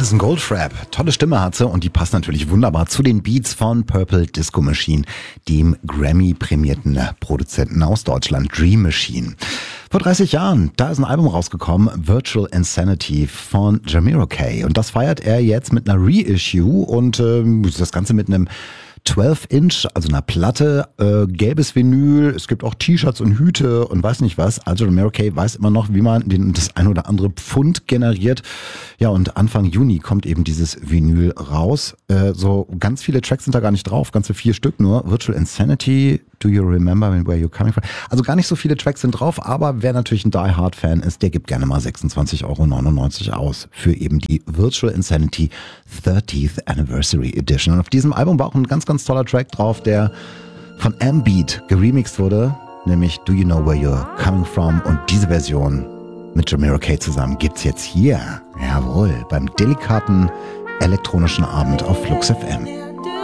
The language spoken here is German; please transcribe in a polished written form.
Alison Goldfrapp, tolle Stimme hat sie und die passt natürlich wunderbar zu den Beats von Purple Disco Machine, dem Grammy-prämierten Produzenten aus Deutschland, Dream Machine. Vor 30 Jahren, da ist ein Album rausgekommen, Virtual Insanity von Jamiroquai, und das feiert er jetzt mit einer Reissue und das Ganze mit einem 12-Inch, also einer Platte, gelbes Vinyl, es gibt auch T-Shirts und Hüte und weiß nicht was. Also Jamiroquai weiß immer noch, wie man das ein oder andere Pfund generiert. Ja, und Anfang Juni kommt eben dieses Vinyl raus. So ganz viele Tracks sind da gar nicht drauf, ganze 4 Stück nur. Virtual Insanity, Do You Remember Where You're Coming From? Also gar nicht so viele Tracks sind drauf, aber wer natürlich ein Die Hard Fan ist, der gibt gerne mal 26,99 € aus für eben die Virtual Insanity 30th Anniversary Edition. Und auf diesem Album war auch ein ganz, ganz toller Track drauf, der von M-Beat geremixed wurde, nämlich Do You Know Where You're Coming From? Und diese Version mit Jamiroquai zusammen gibt's jetzt hier, jawohl, beim delikaten elektronischen Abend auf Flux FM.